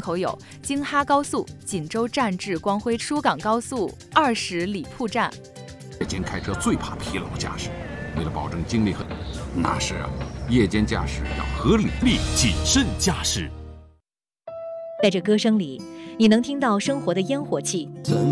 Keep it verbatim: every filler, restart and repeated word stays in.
口有京哈高速、锦州站至光辉疏港高速二十里铺站。 夜间开车最怕疲劳驾驶，为了保证精力和，那是啊，夜间驾驶要合理、 谨慎驾驶。 在这歌声里，你能听到生活的烟火气。